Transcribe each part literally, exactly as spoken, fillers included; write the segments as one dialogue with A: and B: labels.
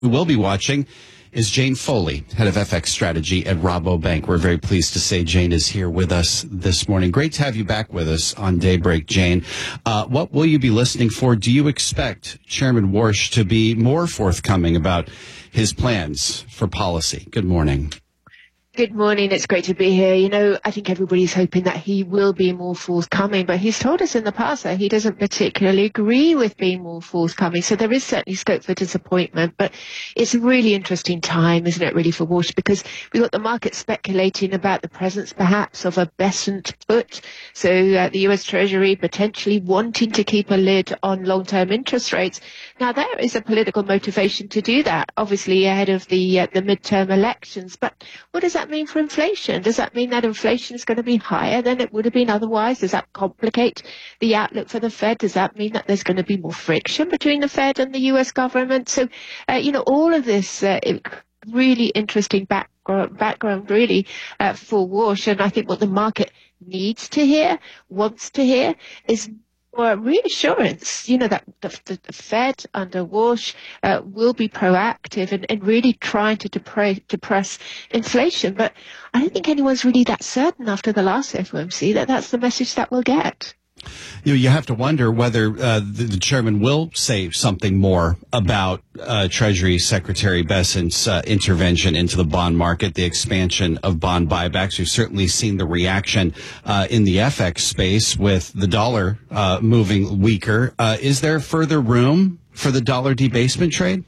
A: We will be watching is Jane Foley, head of F X strategy at Rabobank. We're very pleased to say Jane is here with us this morning. Great to have you back with us on Daybreak, Jane. Uh, what will you be listening for? Do you expect Chairman Warsh to be more forthcoming about his plans for policy? Good morning.
B: Good morning. It's great to be here. You know, I think everybody's hoping that he will be more forthcoming, but he's told us in the past that he doesn't particularly agree with being more forthcoming. So there is certainly scope for disappointment, but it's a really interesting time, isn't it, really, for Warsh, because we've got the market speculating about the presence, perhaps, of a Besant put. So uh, the U S Treasury potentially wanting to keep a lid on long-term interest rates. Now, there is a political motivation to do that, obviously ahead of the uh, the midterm elections. But what does that mean for inflation? Does that mean that inflation is going to be higher than it would have been otherwise? Does that complicate the outlook for the Fed? Does that mean that there's going to be more friction between the Fed and the U S government? So, uh, you know, all of this uh, really interesting background, background really, uh, for Warsh. And I think what the market needs to hear, wants to hear, is or reassurance, you know, that the, the, the Fed under Warsh uh, will be proactive and, and really trying to depress, depress inflation. But I don't think anyone's really that certain after the last F O M C that that's the message that we'll get.
A: You know, you have to wonder whether uh, the, the chairman will say something more about uh, Treasury Secretary Besant's uh, intervention into the bond market, the expansion of bond buybacks. We've certainly seen the reaction uh, in the F X space with the dollar uh, moving weaker. Uh, is there further room for the dollar debasement trade?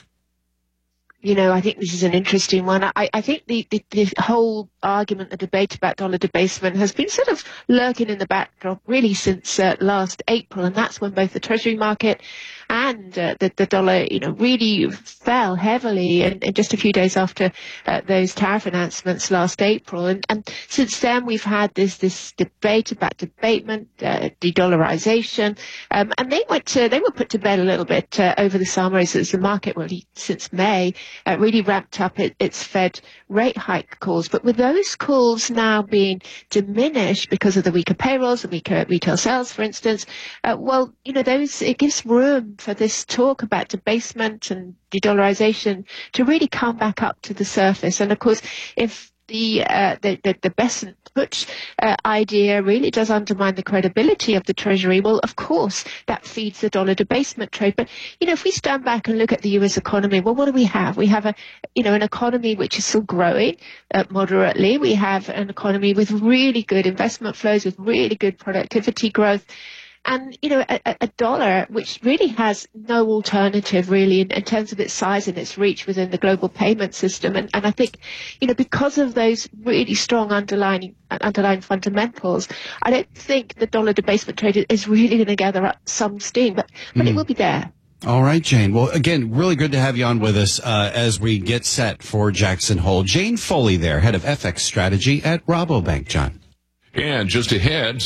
B: You know, I think this is an interesting one. I, I think the, the, the whole argument, the debate about dollar debasement has been sort of lurking in the backdrop really since uh, last April. And that's when both the Treasury market and uh, the, the dollar, you know, really fell heavily and, and just a few days after uh, those tariff announcements last April. And, and since then, we've had this this debate about debatement, uh, de-dollarization, um, and they went to, they were put to bed a little bit uh, over the summer as, as the market, really, since May, uh, really ramped up it, its Fed rate hike calls. But with those calls now being diminished because of the weaker payrolls, the weaker retail sales, for instance, uh, well, you know, those it gives room for this talk about debasement and de-dollarization to really come back up to the surface. And of course, if the uh, the, the, the Besant put uh, idea really does undermine the credibility of the Treasury, well, of course, that feeds the dollar debasement trade. But, you know, if we stand back and look at the U S economy, well, what do we have? We have a, you know, an economy which is still growing uh, moderately. We have an economy with really good investment flows, with really good productivity growth. And, you know, a, a dollar which really has no alternative really in, in terms of its size and its reach within the global payment system. And, and I think, you know, because of those really strong underlying underlying fundamentals, I don't think the dollar debasement trade is really going to gather up some steam, but, but mm. it will be there.
A: All right, Jane. Well, again, really good to have you on with us uh, as we get set for Jackson Hole. Jane Foley there, head of F X strategy at Rabobank, John.
C: And just ahead,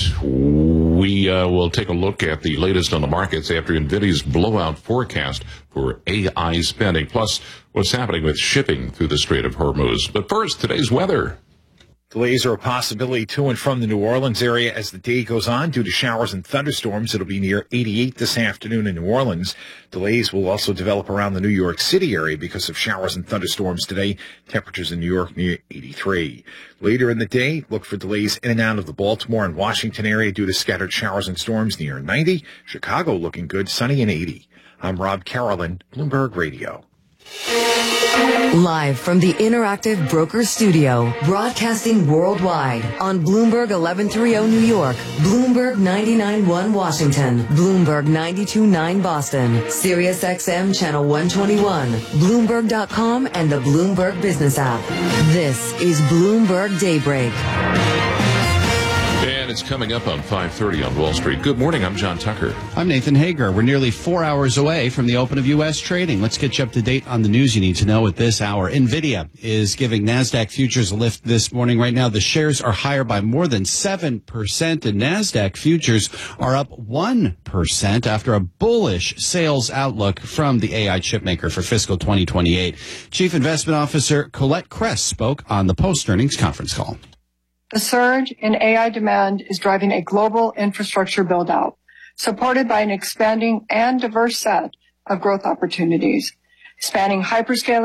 C: we uh, will take a look at the latest on the markets after NVIDIA's blowout forecast for A I spending, plus what's happening with shipping through the Strait of Hormuz. But first, today's weather.
D: Delays are a possibility to and from the New Orleans area as the day goes on due to showers and thunderstorms. It'll be near eighty-eight this afternoon in New Orleans. Delays will also develop around the New York City area because of showers and thunderstorms today. Temperatures in New York near eighty-three. Later in the day, look for delays in and out of the Baltimore and Washington area due to scattered showers and storms near ninety. Chicago looking good, sunny and eighty. I'm Rob Carolyn, Bloomberg Radio.
E: Live from the Interactive Brokers Studio, broadcasting worldwide on Bloomberg eleven thirty New York, Bloomberg ninety-nine point one Washington, Bloomberg ninety-two point nine Boston, Sirius X M Channel one twenty-one, Bloomberg dot com, and the Bloomberg Business app. This is Bloomberg Daybreak.
C: And it's coming up on five thirty on Wall Street. Good morning, I'm John Tucker.
A: I'm Nathan Hager. We're nearly four hours away from the open of U S trading. Let's get you up to date on the news you need to know at this hour. NVIDIA is giving NASDAQ futures a lift this morning. Right now, the shares are higher by more than seven percent, and NASDAQ futures are up one percent after a bullish sales outlook from the A I chipmaker for fiscal twenty twenty-eight. Chief Investment Officer Colette Kress spoke on the post-earnings conference call.
F: The surge in A I demand is driving a global infrastructure build-out, supported by an expanding and diverse set of growth opportunities. spanning hyperscaler